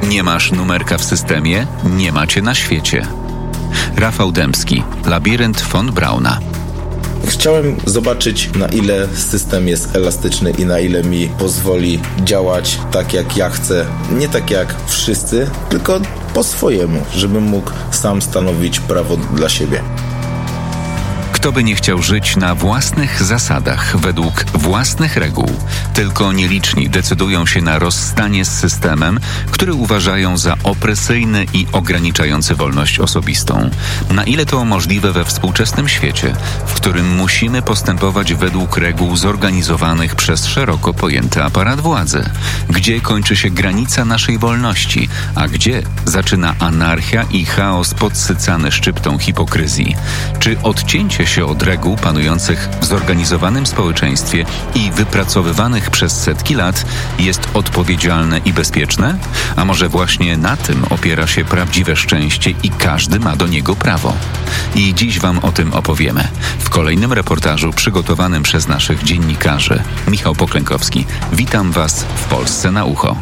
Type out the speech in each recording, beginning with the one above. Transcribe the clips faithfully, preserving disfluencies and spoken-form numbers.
Nie masz numerka w systemie? Nie macie na świecie. Rafał Dębski, Labirynt von Brauna. Chciałem zobaczyć, na ile system jest elastyczny i na ile mi pozwoli działać tak, jak ja chcę. Nie tak jak wszyscy, tylko po swojemu, żebym mógł sam stanowić prawo dla siebie. Kto by nie chciał żyć na własnych zasadach, według własnych reguł? Tylko nieliczni decydują się na rozstanie z systemem, który uważają za opresyjny i ograniczający wolność osobistą. Na ile to możliwe we współczesnym świecie, w którym musimy postępować według reguł zorganizowanych przez szeroko pojęty aparat władzy? Gdzie kończy się granica naszej wolności, a gdzie zaczyna anarchia i chaos podsycany szczyptą hipokryzji? Czy odcięcie się od reguł panujących w zorganizowanym społeczeństwie i wypracowywanych przez setki lat jest odpowiedzialne i bezpieczne? A może właśnie na tym opiera się prawdziwe szczęście i każdy ma do niego prawo? I dziś Wam o tym opowiemy. W kolejnym reportażu przygotowanym przez naszych dziennikarzy. Michał Poklękowski. Witam Was w Polsce na ucho.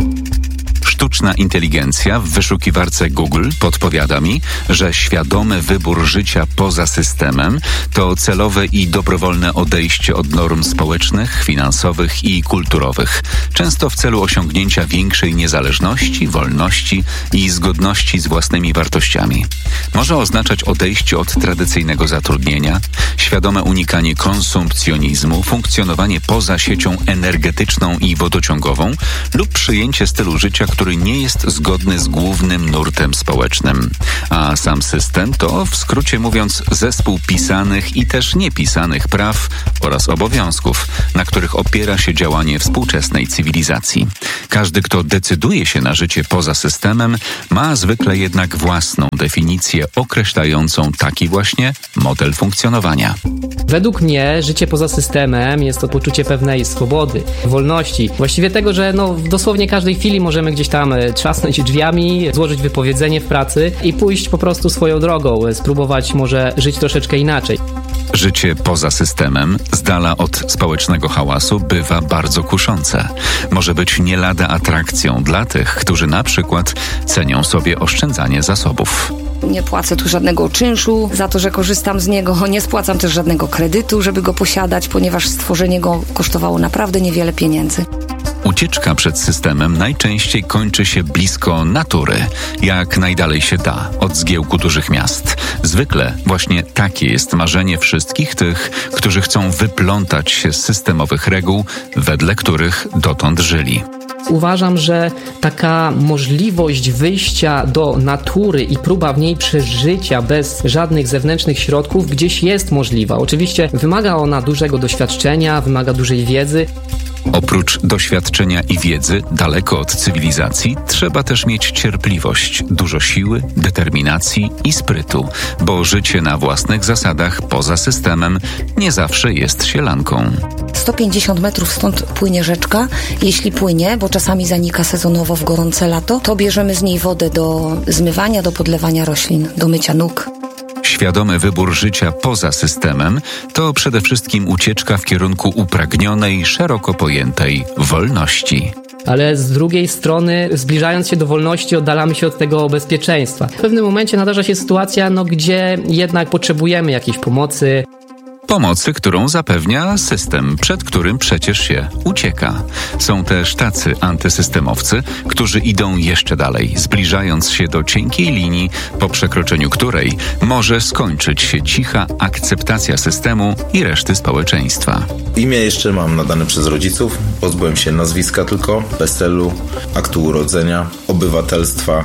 Sztuczna inteligencja w wyszukiwarce Google podpowiada mi, że świadomy wybór życia poza systemem to celowe i dobrowolne odejście od norm społecznych, finansowych i kulturowych, często w celu osiągnięcia większej niezależności, wolności i zgodności z własnymi wartościami. Może oznaczać odejście od tradycyjnego zatrudnienia, świadome unikanie konsumpcjonizmu, funkcjonowanie poza siecią energetyczną i wodociągową lub przyjęcie stylu życia, który nie jest zgodny z głównym nurtem społecznym. A sam system to, w skrócie mówiąc, zespół pisanych i też niepisanych praw oraz obowiązków, na których opiera się działanie współczesnej cywilizacji. Każdy, kto decyduje się na życie poza systemem, ma zwykle jednak własną definicję określającą taki właśnie model funkcjonowania. Według mnie życie poza systemem jest to poczucie pewnej swobody, wolności. Właściwie tego, że no, w dosłownie każdej chwili możemy gdzieś tam trzasnąć drzwiami, złożyć wypowiedzenie w pracy i pójść po prostu swoją drogą, spróbować może żyć troszeczkę inaczej. Życie poza systemem, z dala od społecznego hałasu, bywa bardzo kuszące. Może być nie lada atrakcją dla tych, którzy na przykład cenią sobie oszczędzanie zasobów. Nie płacę tu żadnego czynszu za to, że korzystam z niego. Nie spłacam też żadnego kredytu, żeby go posiadać, ponieważ stworzenie go kosztowało naprawdę niewiele pieniędzy. Ucieczka przed systemem najczęściej kończy się blisko natury, jak najdalej się da, od zgiełku dużych miast. Zwykle właśnie takie jest marzenie wszystkich tych, którzy chcą wyplątać się z systemowych reguł, wedle których dotąd żyli. Uważam, że taka możliwość wyjścia do natury i próba w niej przeżycia bez żadnych zewnętrznych środków gdzieś jest możliwa. Oczywiście wymaga ona dużego doświadczenia, wymaga dużej wiedzy. Oprócz doświadczenia i wiedzy, daleko od cywilizacji, trzeba też mieć cierpliwość, dużo siły, determinacji i sprytu, bo życie na własnych zasadach poza systemem nie zawsze jest sielanką. sto pięćdziesiąt metrów stąd płynie rzeczka. Jeśli płynie, bo czasami zanika sezonowo w gorące lato, to bierzemy z niej wodę do zmywania, do podlewania roślin, do mycia nóg. Świadomy wybór życia poza systemem to przede wszystkim ucieczka w kierunku upragnionej, szeroko pojętej wolności. Ale z drugiej strony, zbliżając się do wolności, oddalamy się od tego bezpieczeństwa. W pewnym momencie nadarza się sytuacja, no, gdzie jednak potrzebujemy jakiejś pomocy. Pomocy, którą zapewnia system, przed którym przecież się ucieka. Są też tacy antysystemowcy, którzy idą jeszcze dalej, zbliżając się do cienkiej linii, po przekroczeniu której może skończyć się cicha akceptacja systemu i reszty społeczeństwa. Imię jeszcze mam nadane przez rodziców, pozbyłem się nazwiska tylko, PESEL-u, aktu urodzenia, obywatelstwa.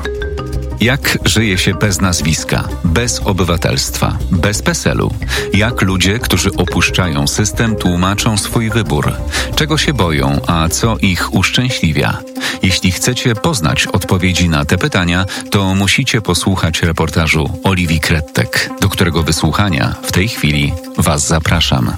Jak żyje się bez nazwiska, bez obywatelstwa, bez PESEL-u? Jak ludzie, którzy opuszczają system, tłumaczą swój wybór? Czego się boją, a co ich uszczęśliwia? Jeśli chcecie poznać odpowiedzi na te pytania, to musicie posłuchać reportażu Oliwii Krettek, do którego wysłuchania w tej chwili Was zapraszam.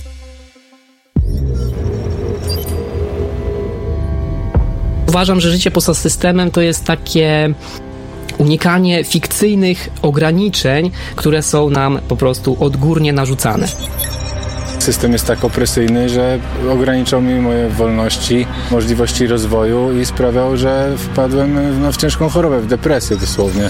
Uważam, że życie poza systemem to jest takie unikanie fikcyjnych ograniczeń, które są nam po prostu odgórnie narzucane. System jest tak opresyjny, że ograniczał mi moje wolności, możliwości rozwoju i sprawiał, że wpadłem no, w ciężką chorobę, w depresję dosłownie.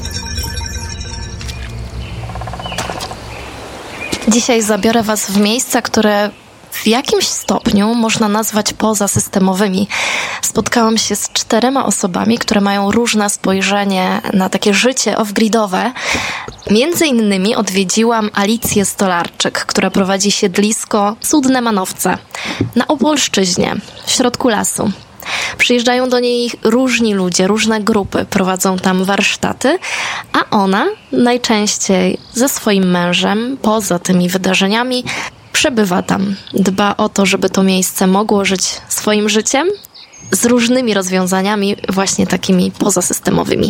Dzisiaj zabiorę Was w miejsca, które w jakimś stopniu można nazwać pozasystemowymi. Spotkałam się z czterema osobami, które mają różne spojrzenie na takie życie off-gridowe. Między innymi odwiedziłam Alicję Stolarczyk, która prowadzi siedlisko Cudne Manowce na Opolszczyźnie, w środku lasu. Przyjeżdżają do niej różni ludzie, różne grupy, prowadzą tam warsztaty, a ona najczęściej ze swoim mężem, poza tymi wydarzeniami, przebywa tam. Dba o to, żeby to miejsce mogło żyć swoim życiem z różnymi rozwiązaniami, właśnie takimi pozasystemowymi.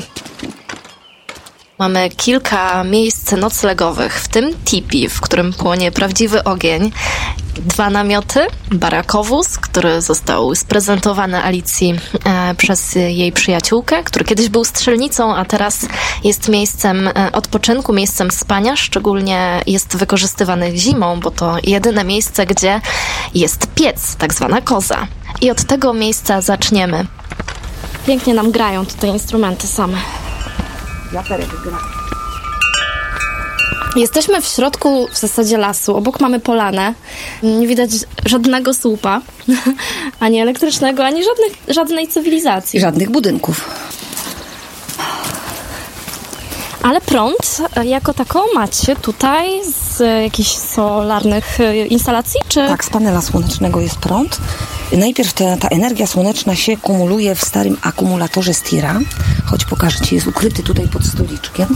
Mamy kilka miejsc noclegowych, w tym tipi, w którym płonie prawdziwy ogień, dwa namioty, barakowóz, który został sprezentowany Alicji e, przez jej przyjaciółkę, który kiedyś był strzelnicą, a teraz jest miejscem e, odpoczynku, miejscem spania, szczególnie jest wykorzystywany zimą, bo to jedyne miejsce, gdzie jest piec, tak zwana koza. I od tego miejsca zaczniemy. Pięknie nam grają tutaj instrumenty same. Jesteśmy w środku w zasadzie lasu. Obok mamy polanę. Nie widać żadnego słupa, ani elektrycznego, ani żadnych, żadnej cywilizacji. I żadnych budynków. Ale prąd jako taką macie tutaj z jakichś solarnych instalacji, czy? Tak, z panela słonecznego jest prąd. Najpierw ta, ta energia słoneczna się kumuluje w starym akumulatorze Stira. Choć pokażę Ci, jest ukryty tutaj pod stoliczkiem.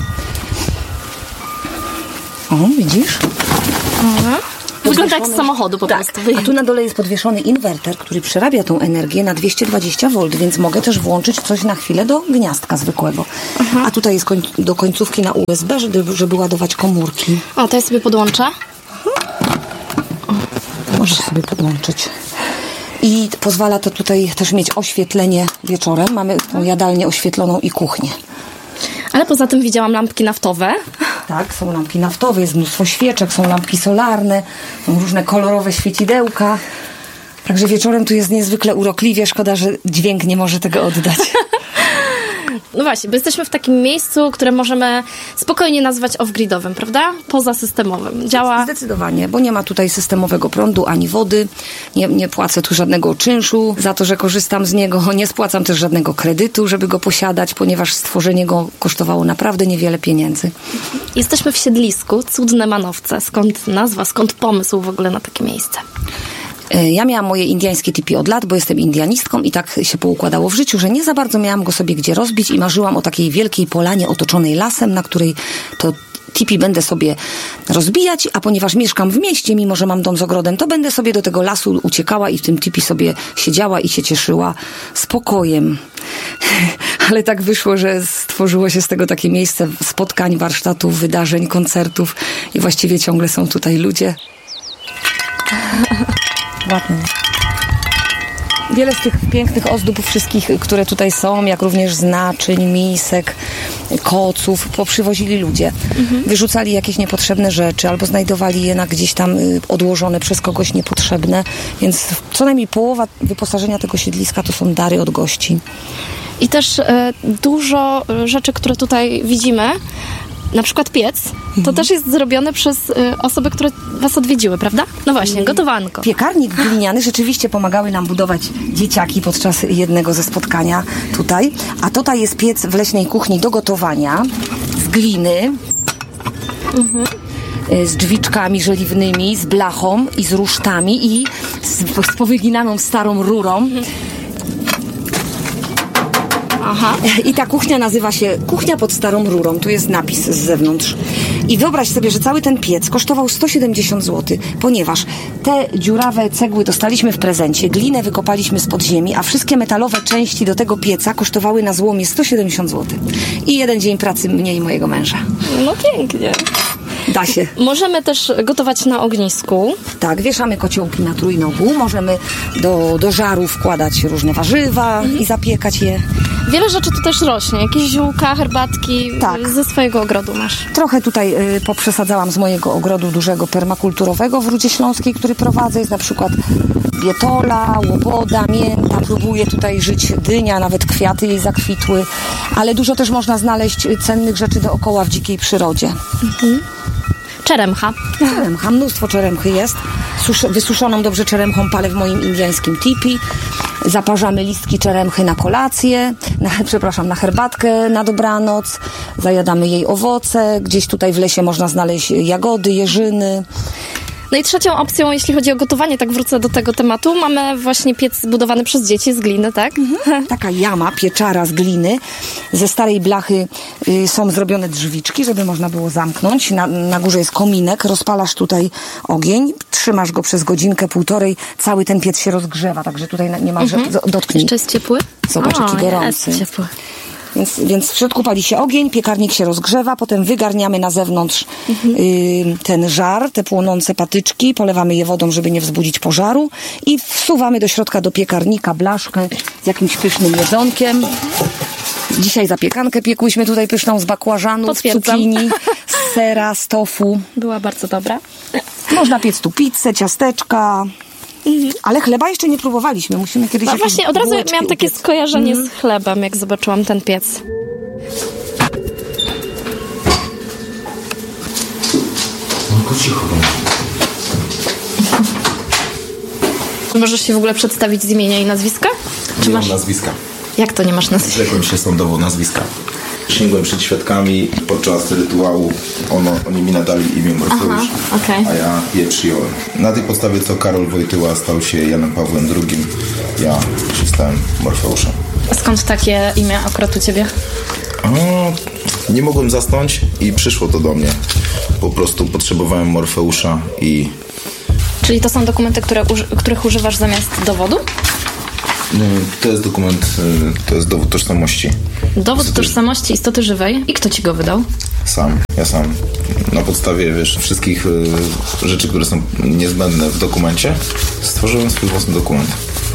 O, widzisz? Mhm. Wygląda jak z samochodu po tak. prostu. A tu na dole jest podwieszony inwerter, który przerabia tą energię na dwieście dwadzieścia wolt, więc mogę też włączyć coś na chwilę do gniazdka zwykłego. Mhm. A tutaj jest koń- do końcówki na U S B, żeby, żeby ładować komórki. O, to ja sobie podłączę. Możesz sobie podłączyć. I pozwala to tutaj też mieć oświetlenie wieczorem. Mamy tą jadalnię oświetloną i kuchnię. Ale poza tym widziałam lampki naftowe. Tak, są lampki naftowe, jest mnóstwo świeczek, są lampki solarne, są różne kolorowe świecidełka. Także wieczorem tu jest niezwykle urokliwie. Szkoda, że dźwięk nie może tego oddać. No właśnie, bo jesteśmy w takim miejscu, które możemy spokojnie nazwać off-gridowym, prawda? Pozasystemowym. Działa... Zdecydowanie, bo nie ma tutaj systemowego prądu ani wody. Nie, nie płacę tu żadnego czynszu za to, że korzystam z niego. Nie spłacam też żadnego kredytu, żeby go posiadać, ponieważ stworzenie go kosztowało naprawdę niewiele pieniędzy. Jesteśmy w siedlisku Cudne Manowce. Skąd nazwa, skąd pomysł w ogóle na takie miejsce? Ja miałam moje indiańskie tipi od lat, bo jestem indianistką i tak się poukładało w życiu, że nie za bardzo miałam go sobie gdzie rozbić i marzyłam o takiej wielkiej polanie otoczonej lasem, na której to tipi będę sobie rozbijać, a ponieważ mieszkam w mieście, mimo że mam dom z ogrodem, to będę sobie do tego lasu uciekała i w tym tipi sobie siedziała i się cieszyła spokojem. Ale tak wyszło, że stworzyło się z tego takie miejsce spotkań, warsztatów, wydarzeń, koncertów i właściwie ciągle są tutaj ludzie. Ładnie. Wiele z tych pięknych ozdób wszystkich, które tutaj są, jak również z naczyń, misek, koców, poprzywozili ludzie. Mhm. Wyrzucali jakieś niepotrzebne rzeczy albo znajdowali je na gdzieś tam odłożone przez kogoś niepotrzebne. Więc co najmniej połowa wyposażenia tego siedliska to są dary od gości. I też e, dużo rzeczy, które tutaj widzimy, na przykład piec, to mhm. też jest zrobione przez y, osoby, które was odwiedziły, prawda? No właśnie, gotowanko. Piekarnik gliniany rzeczywiście pomagały nam budować dzieciaki podczas jednego ze spotkania tutaj. A tutaj jest piec w leśnej kuchni do gotowania z gliny, mhm. z drzwiczkami żeliwnymi, z blachą i z rusztami i z, z powyginaną starą rurą. Mhm. Aha. I ta kuchnia nazywa się Kuchnia pod starą rurą. Tu jest napis z zewnątrz. I wyobraź sobie, że cały ten piec kosztował sto siedemdziesiąt złotych, ponieważ te dziurawe cegły dostaliśmy w prezencie, glinę wykopaliśmy spod ziemi, a wszystkie metalowe części do tego pieca kosztowały na złomie sto siedemdziesiąt złotych. I jeden dzień pracy mnie i mojego męża. No pięknie. Da się. Możemy też gotować na ognisku. Tak, wieszamy kociołki na trójnogu. Możemy do, do żaru wkładać różne warzywa mhm. i zapiekać je. Wiele rzeczy tu też rośnie, jakieś ziółka, herbatki, Tak. ze swojego ogrodu masz. Trochę tutaj y, poprzesadzałam z mojego ogrodu dużego permakulturowego w Rudzie Śląskiej, który prowadzę. Jest na przykład bietola, łoboda, mięta. Próbuję tutaj żyć dynia, nawet kwiaty jej zakwitły. Ale dużo też można znaleźć cennych rzeczy dookoła w dzikiej przyrodzie. Czeremcha. Czeremcha, mnóstwo czeremchy jest. Susz, wysuszoną dobrze czeremchą palę w moim indyjskim tipi. Zaparzamy listki czeremchy na kolację, na, przepraszam, na herbatkę na dobranoc. Zajadamy jej owoce. Gdzieś tutaj w lesie można znaleźć jagody, jeżyny. No i trzecią opcją, jeśli chodzi o gotowanie, tak wrócę do tego tematu, mamy właśnie piec zbudowany przez dzieci z gliny, tak? Mhm. Taka jama, pieczara z gliny. Ze starej blachy y, są zrobione drzwiczki, żeby można było zamknąć. Na, na górze jest kominek, rozpalasz tutaj ogień, trzymasz go przez godzinkę, półtorej, cały ten piec się rozgrzewa, także tutaj nie ma, mhm. że dotknij. Jeszcze jest ciepły? Zobacz, o, jaki gorący. Jest ciepły. Więc, więc w środku pali się ogień, piekarnik się rozgrzewa, potem wygarniamy na zewnątrz mhm. y, ten żar, te płonące patyczki, polewamy je wodą, żeby nie wzbudzić pożaru i wsuwamy do środka do piekarnika blaszkę z jakimś pysznym jedzonkiem. Dzisiaj zapiekankę piekłyśmy tutaj pyszną z bakłażanów, z cukinii, z sera, z tofu. Była bardzo dobra. Można piec tu pizzę, ciasteczka. Mhm. Ale chleba jeszcze nie próbowaliśmy. Musimy kiedyś No właśnie, od razu miałam takie upiec. skojarzenie mhm. z chlebem, jak zobaczyłam ten piec. Tylko cicho. Możesz się w ogóle przedstawić z imienia i nazwiska? Czy Nie masz mam nazwiska. Jak to nie masz nazwiska? Zrzekłem się sądowo nazwiska. Sięgłem przed świadkami podczas rytuału. Ono, oni mi nadali imię Morfeusz, okay. a ja je przyjąłem. Na tej podstawie, co Karol Wojtyła stał się Janem Pawłem drugim, ja się stałem Morfeuszem. Skąd takie imię akurat u ciebie? O, nie mogłem zasnąć i przyszło to do mnie. Po prostu potrzebowałem Morfeusza i... Czyli to są dokumenty, które, których używasz zamiast dowodu? To jest dokument, to jest dowód tożsamości. Dowód Istoty... tożsamości istoty żywej. I kto ci go wydał? Sam, ja sam. Na podstawie, wiesz, wszystkich y, rzeczy, które są niezbędne w dokumencie, stworzyłem swój własny dokument.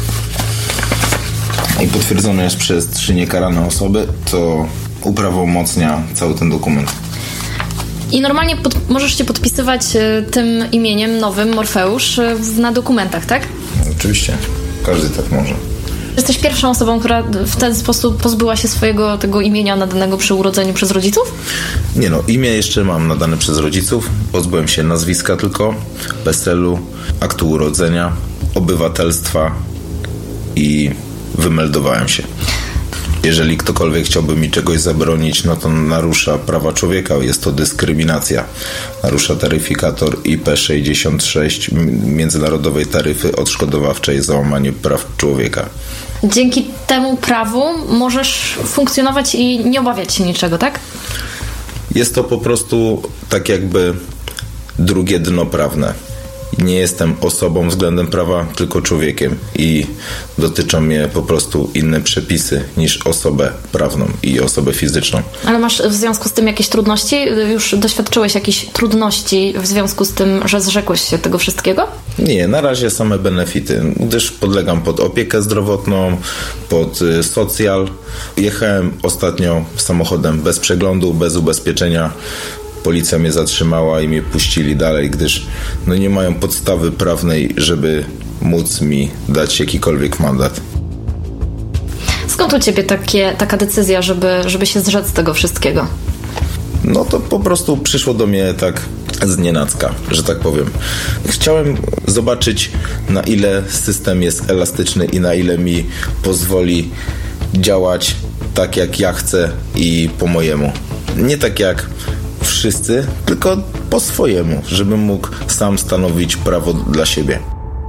I potwierdzony jest przez trzy niekarane osoby, to uprawomocnia cały ten dokument. I normalnie pod, możesz się podpisywać y, tym imieniem nowym Morfeusz y, na dokumentach, tak? Oczywiście, każdy tak może. Jesteś pierwszą osobą, która w ten sposób pozbyła się swojego tego imienia nadanego przy urodzeniu przez rodziców? Nie no, imię jeszcze mam nadane przez rodziców. Pozbyłem się nazwiska tylko, PESEL-u, aktu urodzenia, obywatelstwa i wymeldowałem się. Jeżeli ktokolwiek chciałby mi czegoś zabronić, no to narusza prawa człowieka. Jest to dyskryminacja. Narusza taryfikator I P sześćdziesiąt sześć Międzynarodowej Taryfy Odszkodowawczej za łamanie praw człowieka. Dzięki temu prawu możesz funkcjonować i nie obawiać się niczego, tak? Jest to po prostu tak jakby drugie dno prawne. Nie jestem osobą względem prawa, tylko człowiekiem i dotyczą mnie po prostu inne przepisy niż osobę prawną i osobę fizyczną. Ale masz w związku z tym jakieś trudności? Już doświadczyłeś jakichś trudności w związku z tym, że zrzekłeś się tego wszystkiego? Nie, na razie same benefity, gdyż podlegam pod opiekę zdrowotną, pod socjal. Jechałem ostatnio samochodem bez przeglądu, bez ubezpieczenia. Policja mnie zatrzymała i mnie puścili dalej, gdyż no nie mają podstawy prawnej, żeby móc mi dać jakikolwiek mandat. Skąd u ciebie takie, taka decyzja, żeby, żeby się zrzec tego wszystkiego? No to po prostu przyszło do mnie tak znienacka, że tak powiem. Chciałem zobaczyć, na ile system jest elastyczny i na ile mi pozwoli działać tak, jak ja chcę i po mojemu. Nie tak jak wszyscy, tylko po swojemu, żebym mógł sam stanowić prawo dla siebie.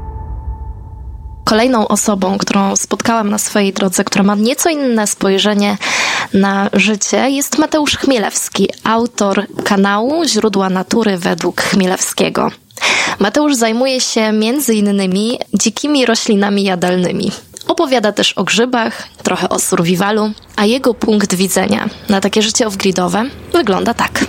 Kolejną osobą, którą spotkałam na swojej drodze, która ma nieco inne spojrzenie na życie, jest Mateusz Chmielewski, autor kanału Źródła Natury według Chmielewskiego. Mateusz zajmuje się między innymi dzikimi roślinami jadalnymi. Opowiada też o grzybach, trochę o survivalu, a jego punkt widzenia na takie życie off-gridowe wygląda tak.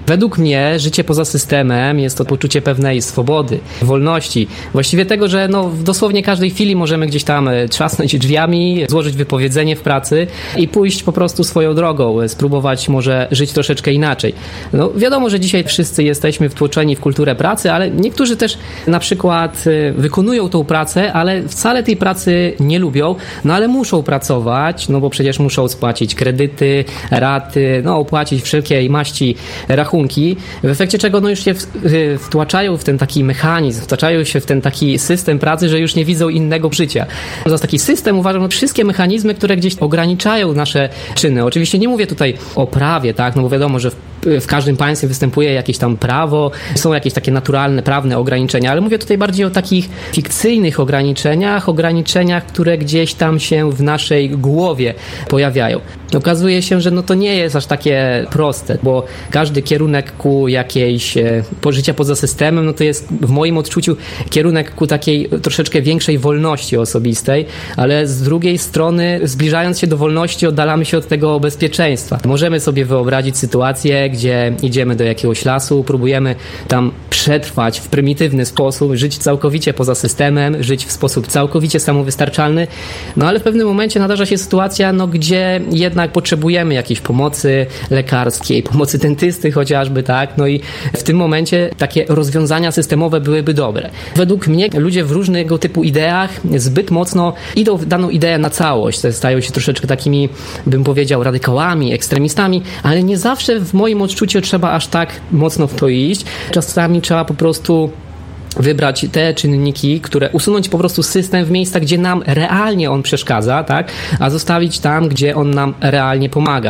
Według mnie życie poza systemem jest to poczucie pewnej swobody, wolności. Właściwie tego, że no, w dosłownie każdej chwili możemy gdzieś tam trzasnąć drzwiami, złożyć wypowiedzenie w pracy i pójść po prostu swoją drogą, spróbować może żyć troszeczkę inaczej. No, wiadomo, że dzisiaj wszyscy jesteśmy wtłoczeni w kulturę pracy, ale niektórzy też na przykład wykonują tą pracę, ale wcale tej pracy nie lubią, no ale muszą pracować, no bo przecież muszą spłacić kredyty, raty, no opłacić wszelkiej maści rachunki, w efekcie czego no już się wtłaczają w ten taki mechanizm, wtłaczają się w ten taki system pracy, że już nie widzą innego życia. Za taki system uważam, że wszystkie mechanizmy, które gdzieś ograniczają nasze czyny. Oczywiście nie mówię tutaj o prawie, tak, no bo wiadomo, że w, w każdym państwie występuje jakieś tam prawo, są jakieś takie naturalne, prawne ograniczenia, ale mówię tutaj bardziej o takich fikcyjnych ograniczeniach, ograniczeniach, które gdzieś tam się w naszej głowie pojawiają. Okazuje się, że no to nie jest aż takie proste, bo każdy kierunek ku jakiejś e, życia poza systemem, no to jest w moim odczuciu kierunek ku takiej troszeczkę większej wolności osobistej, ale z drugiej strony zbliżając się do wolności oddalamy się od tego bezpieczeństwa. Możemy sobie wyobrazić sytuację, gdzie idziemy do jakiegoś lasu, próbujemy tam przetrwać w prymitywny sposób, żyć całkowicie poza systemem, żyć w sposób całkowicie samowystarczalny, no ale w pewnym momencie nadarza się sytuacja, no gdzie jednak potrzebujemy jakiejś pomocy lekarskiej, pomocy dentysty chociażby, tak, no i w tym momencie takie rozwiązania systemowe byłyby dobre. Według mnie ludzie w różnego typu ideach zbyt mocno idą w daną ideę na całość, stają się troszeczkę takimi, bym powiedział, radykałami, ekstremistami, ale nie zawsze w moim odczuciu trzeba aż tak mocno w to iść. Czasami trzeba po prostu wybrać te czynniki, które usunąć po prostu system w miejsca, gdzie nam realnie on przeszkadza, tak, a zostawić tam, gdzie on nam realnie pomaga.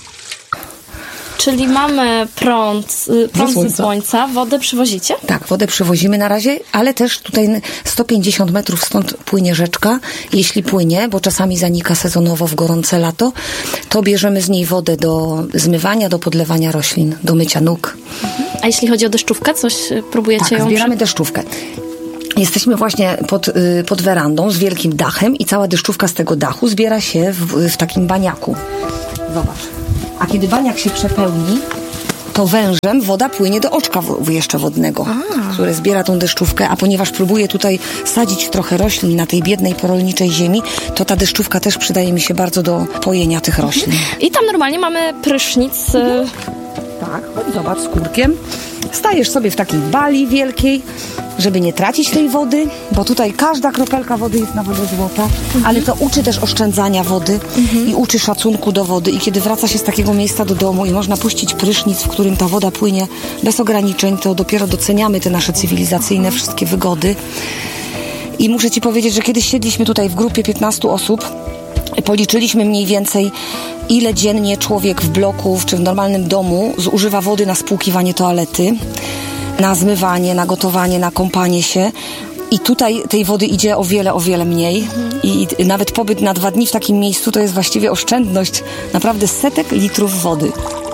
Czyli mamy prąd, prąd ze słońca. słońca, wodę przywozicie? Tak, wodę przywozimy na razie, ale też tutaj sto pięćdziesiąt metrów stąd płynie rzeczka. Jeśli płynie, bo czasami zanika sezonowo w gorące lato, to bierzemy z niej wodę do zmywania, do podlewania roślin, do mycia nóg. A jeśli chodzi o deszczówkę, coś próbujecie tak, ją... zbieramy deszczówkę. Jesteśmy właśnie pod, pod werandą z wielkim dachem i cała deszczówka z tego dachu zbiera się w, w takim baniaku. Zobacz. A kiedy baniak się przepełni, to wężem woda płynie do oczka w, jeszcze wodnego, a. które zbiera tą deszczówkę, a ponieważ próbuję tutaj sadzić trochę roślin na tej biednej, porolniczej ziemi, to ta deszczówka też przydaje mi się bardzo do pojenia tych roślin. I tam normalnie mamy prysznic. Mhm. Tak, chodź zobacz, z kurkiem. Stajesz sobie w takiej bali wielkiej, żeby nie tracić tej wody, bo tutaj każda kropelka wody jest na wodę złota, mhm. ale to uczy też oszczędzania wody mhm. i uczy szacunku do wody. I kiedy wraca się z takiego miejsca do domu i można puścić prysznic, w którym ta woda płynie bez ograniczeń, to dopiero doceniamy te nasze cywilizacyjne wszystkie wygody. I muszę ci powiedzieć, że kiedyś siedliśmy tutaj w grupie piętnastu osób, policzyliśmy mniej więcej, ile dziennie człowiek w bloku czy w normalnym domu zużywa wody na spłukiwanie toalety, na zmywanie, na gotowanie, na kąpanie się. I tutaj tej wody idzie o wiele, o wiele mniej. Mhm. I, I nawet pobyt na dwa dni w takim miejscu to jest właściwie oszczędność naprawdę setek litrów wody.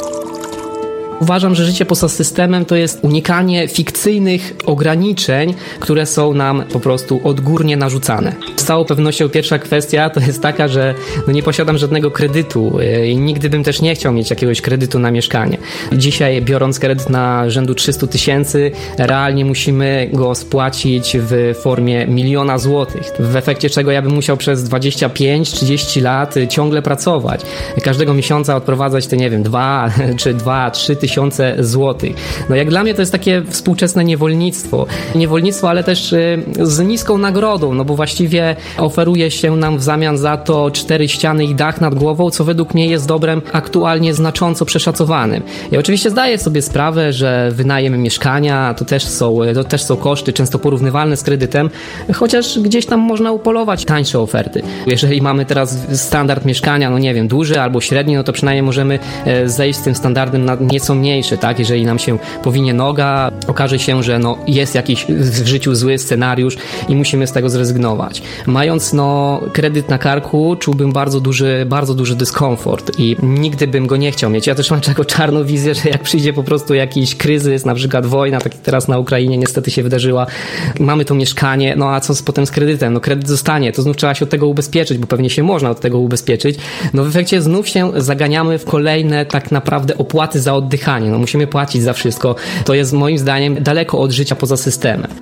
Uważam, że życie poza systemem to jest unikanie fikcyjnych ograniczeń, które są nam po prostu odgórnie narzucane. Z całą pewnością pierwsza kwestia to jest taka, że no nie posiadam żadnego kredytu i nigdy bym też nie chciał mieć jakiegoś kredytu na mieszkanie. Dzisiaj biorąc kredyt na rzędu trzysta tysięcy, realnie musimy go spłacić w formie miliona złotych, w efekcie czego ja bym musiał przez dwadzieścia pięć trzydzieści lat ciągle pracować. Każdego miesiąca odprowadzać te, nie wiem, dwa czy dwa, trzy tysiące złotych. No jak dla mnie to jest takie współczesne niewolnictwo. Niewolnictwo, ale też z niską nagrodą, no bo właściwie oferuje się nam w zamian za to cztery ściany i dach nad głową, co według mnie jest dobrem aktualnie znacząco przeszacowanym. Ja oczywiście zdaję sobie sprawę, że wynajem mieszkania to też są, to też są koszty często porównywalne z kredytem, chociaż gdzieś tam można upolować tańsze oferty. Jeżeli mamy teraz standard mieszkania, no nie wiem, duży albo średni, no to przynajmniej możemy zejść z tym standardem na nieco mniejszy, tak? Jeżeli nam się powinie noga, okaże się, że no jest jakiś w życiu zły scenariusz i musimy z tego zrezygnować. Mając no kredyt na karku, czułbym bardzo duży, bardzo duży dyskomfort i nigdy bym go nie chciał mieć. Ja też mam taką czarną wizję, że jak przyjdzie po prostu jakiś kryzys, na przykład wojna, tak jak teraz na Ukrainie niestety się wydarzyła, mamy to mieszkanie, no a co z, potem z kredytem? No kredyt zostanie, to znów trzeba się od tego ubezpieczyć, bo pewnie się można od tego ubezpieczyć. No w efekcie znów się zaganiamy w kolejne tak naprawdę opłaty za oddych odpychanie, no musimy płacić za wszystko. To jest moim zdaniem daleko od życia poza systemem.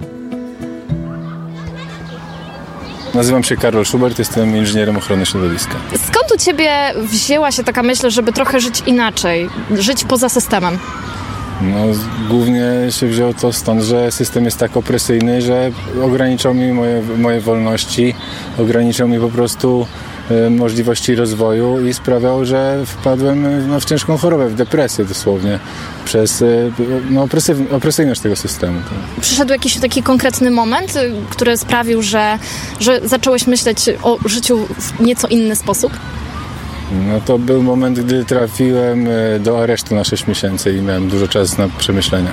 Nazywam się Karol Schubert, jestem inżynierem ochrony środowiska. Skąd u ciebie wzięła się taka myśl, żeby trochę żyć inaczej, żyć poza systemem? No, głównie się wzięło to stąd, że system jest tak opresyjny, że ograniczał mi moje, moje wolności, ograniczał mi po prostu e, możliwości rozwoju i sprawiał, że wpadłem no, w ciężką chorobę, w depresję dosłownie, przez e, no, opresyw- opresyjność tego systemu. Przyszedł jakiś taki konkretny moment, który sprawił, że, że zacząłeś myśleć o życiu w nieco inny sposób? No to był moment, gdy trafiłem do aresztu na sześć miesięcy i miałem dużo czasu na przemyślenia.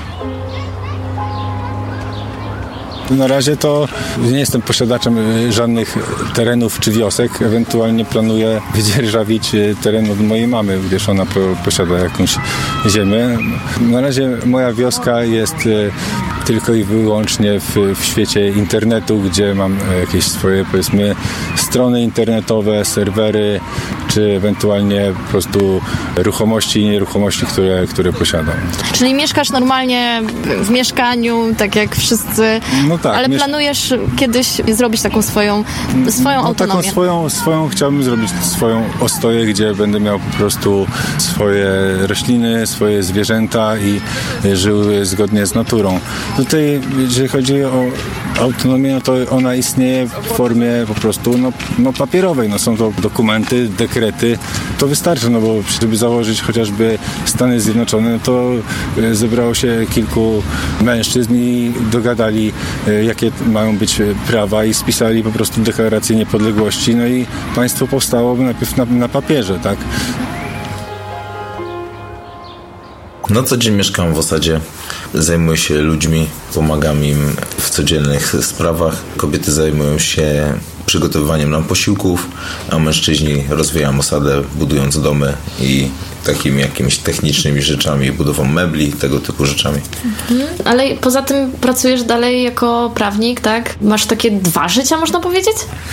Na razie to nie jestem posiadaczem żadnych terenów czy wiosek. Ewentualnie planuję wydzierżawić teren od mojej mamy, gdyż ona posiada jakąś ziemię. Na razie moja wioska jest tylko i wyłącznie w, w świecie internetu, gdzie mam jakieś swoje, powiedzmy, strony internetowe, serwery, czy ewentualnie po prostu ruchomości i nieruchomości, które, które posiadam. Czyli mieszkasz normalnie w mieszkaniu, tak jak wszyscy, no tak, ale miesz- planujesz kiedyś zrobić taką swoją, swoją no, autonomię. Taką swoją, swoją, chciałbym zrobić swoją ostoję, gdzie będę miał po prostu swoje rośliny, swoje zwierzęta i żył zgodnie z naturą. Tutaj, jeżeli chodzi o autonomię, no to ona istnieje w formie po prostu no, no papierowej. No, są to dokumenty, dekrety. To wystarczy, no bo żeby założyć chociażby Stany Zjednoczone, no to zebrało się kilku mężczyzn i dogadali, jakie mają być prawa i spisali po prostu deklarację niepodległości. No i państwo powstało najpierw na, na papierze, tak? Na co dzień mieszkam w osadzie, zajmuję się ludźmi, pomagam im w codziennych sprawach. Kobiety zajmują się przygotowywaniem nam posiłków, a mężczyźni rozwijają osadę, budując domy i takimi jakimiś technicznymi rzeczami, budową mebli, tego typu rzeczami. Mhm. Ale poza tym pracujesz dalej jako prawnik, tak? Masz takie dwa życia, można powiedzieć?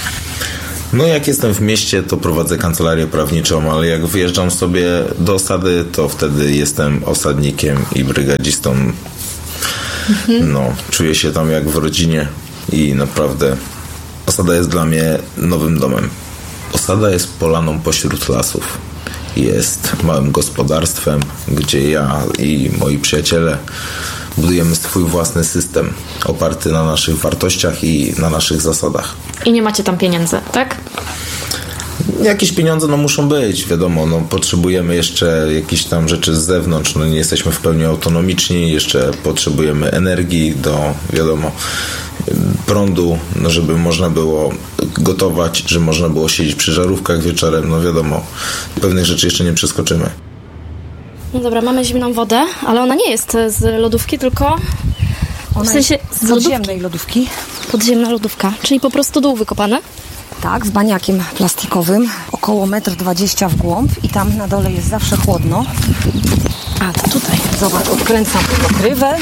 No jak jestem w mieście, to prowadzę kancelarię prawniczą, ale jak wyjeżdżam sobie do osady, to wtedy jestem osadnikiem i brygadzistą. Mhm. No, czuję się tam jak w rodzinie i naprawdę osada jest dla mnie nowym domem. Osada jest polaną pośród lasów. Jest małym gospodarstwem, gdzie ja i moi przyjaciele budujemy swój własny system oparty na naszych wartościach i na naszych zasadach. I nie macie tam pieniędzy, tak? Jakieś pieniądze no muszą być, wiadomo, no potrzebujemy jeszcze jakichś tam rzeczy z zewnątrz, no nie jesteśmy w pełni autonomiczni, jeszcze potrzebujemy energii do, wiadomo, prądu, no żeby można było gotować, żeby można było siedzieć przy żarówkach wieczorem, no wiadomo, pewnych rzeczy jeszcze nie przeskoczymy. No dobra, mamy zimną wodę, ale ona nie jest z lodówki, tylko Ona w sensie jest z z lodówki. podziemnej lodówki. Podziemna lodówka, czyli po prostu dół wykopany. Tak, z baniakiem plastikowym, około metr dwadzieścia w głąb i tam na dole jest zawsze chłodno. A, to tutaj. Zobacz, odkręcam pokrywę,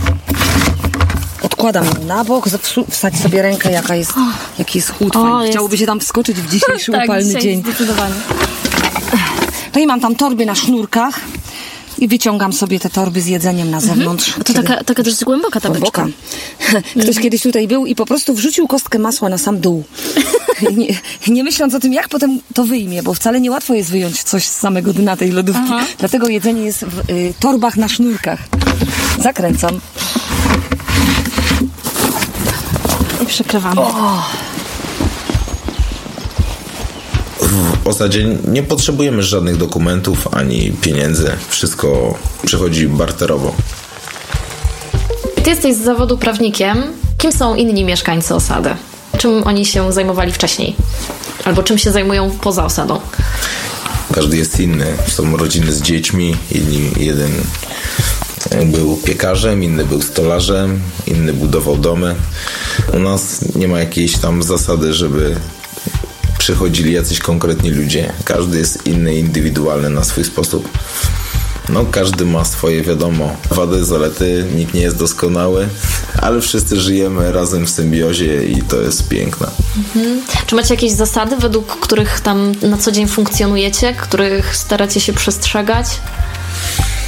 odkładam ją na bok, wsadź sobie rękę, jaka jest, jaki jest chłód. O, fajny. jest. Chciałoby się tam wskoczyć w dzisiejszy tak, upalny dzisiaj dzień. zdecydowanie. No i mam tam torby na sznurkach i wyciągam sobie te torby z jedzeniem na zewnątrz. Mhm. To taka, taka dość głęboka ta Głęboka. beczka. Ktoś kiedyś tutaj był i po prostu wrzucił kostkę masła na sam dół. Nie, nie myśląc o tym, jak potem to wyjmie, bo wcale niełatwo jest wyjąć coś z samego dna tej lodówki. Aha. Dlatego jedzenie jest w y, torbach na sznurkach. Zakręcam. I przykrywamy. W osadzie nie potrzebujemy żadnych dokumentów ani pieniędzy. Wszystko przychodzi barterowo. Ty jesteś z zawodu prawnikiem. Kim są inni mieszkańcy osady? Czym oni się zajmowali wcześniej? Albo czym się zajmują poza osadą? Każdy jest inny. Są rodziny z dziećmi. Inni, jeden był piekarzem, inny był stolarzem, inny budował domy. U nas nie ma jakiejś tam zasady, żeby przychodzili jacyś konkretni ludzie. Każdy jest inny, indywidualny na swój sposób. No, każdy ma swoje, wiadomo, wady, zalety, nikt nie jest doskonały, ale wszyscy żyjemy razem w symbiozie i to jest piękne. Mhm. Czy macie jakieś zasady, według których tam na co dzień funkcjonujecie, których staracie się przestrzegać?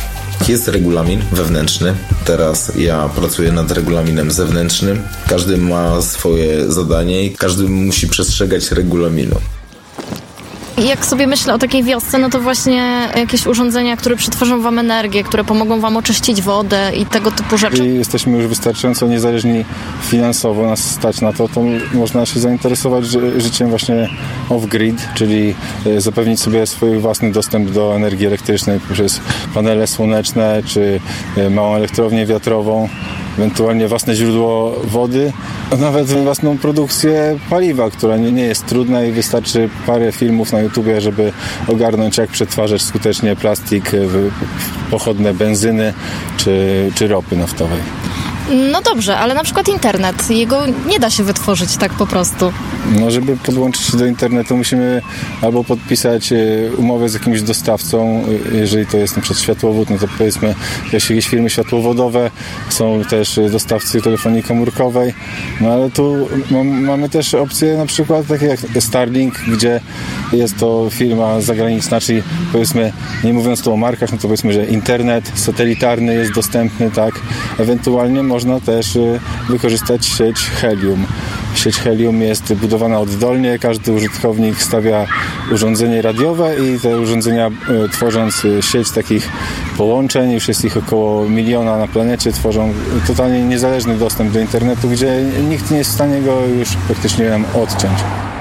Jest regulamin wewnętrzny. Teraz ja pracuję nad regulaminem zewnętrznym. Każdy ma swoje zadanie i każdy musi przestrzegać regulaminu. Jak sobie myślę o takiej wiosce, no to właśnie jakieś urządzenia, które przetworzą wam energię, które pomogą wam oczyścić wodę i tego typu rzeczy. I jesteśmy już wystarczająco niezależni finansowo, nas stać na to, to można się zainteresować ży- życiem właśnie off-grid, czyli zapewnić sobie swój własny dostęp do energii elektrycznej poprzez panele słoneczne czy małą elektrownię wiatrową, ewentualnie własne źródło wody, a nawet własną produkcję paliwa, która nie, nie jest trudna i wystarczy parę filmów na YouTubie, żeby ogarnąć, jak przetwarzać skutecznie plastik w pochodne benzyny czy, czy ropy naftowej. No dobrze, ale na przykład internet, jego nie da się wytworzyć tak po prostu. No, żeby podłączyć się do internetu, musimy albo podpisać umowę z jakimś dostawcą, jeżeli to jest na przykład światłowód, no to powiedzmy jakieś firmy światłowodowe, są też dostawcy telefonii komórkowej, no ale tu mamy też opcje na przykład takie jak Starlink, gdzie jest to firma zagraniczna, czyli powiedzmy, nie mówiąc tu o markach, no to powiedzmy, że internet satelitarny jest dostępny, tak, ewentualnie można też wykorzystać sieć Helium. Sieć Helium jest budowana oddolnie, każdy użytkownik stawia urządzenie radiowe i te urządzenia, tworząc sieć takich połączeń, już jest ich około miliona na planecie, tworzą totalnie niezależny dostęp do internetu, gdzie nikt nie jest w stanie go już praktycznie nam odciąć.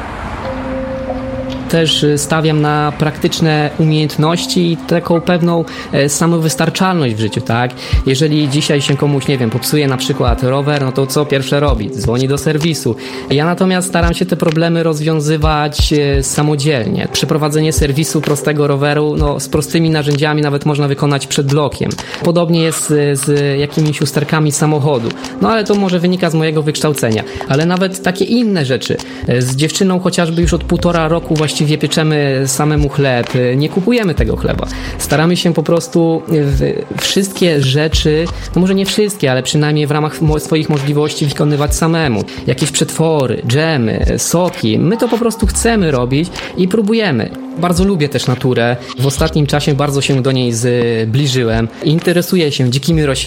Też stawiam na praktyczne umiejętności i taką pewną samowystarczalność w życiu, tak? Jeżeli dzisiaj się komuś, nie wiem, popsuje na przykład rower, no to co pierwsze robi? Dzwoni do serwisu. Ja natomiast staram się te problemy rozwiązywać samodzielnie. Przeprowadzenie serwisu prostego roweru, no z prostymi narzędziami nawet można wykonać przed blokiem. Podobnie jest z jakimiś usterkami samochodu. No ale to może wynika z mojego wykształcenia. Ale nawet takie inne rzeczy. Z dziewczyną chociażby już od półtora roku właściwie pieczemy samemu chleb, nie kupujemy tego chleba. Staramy się po prostu wszystkie rzeczy, no może nie wszystkie, ale przynajmniej w ramach swoich możliwości wykonywać samemu. Jakieś przetwory, dżemy, soki. My to po prostu chcemy robić i próbujemy. Bardzo lubię też naturę. W ostatnim czasie bardzo się do niej zbliżyłem. Interesuję się dzikimi roślinami.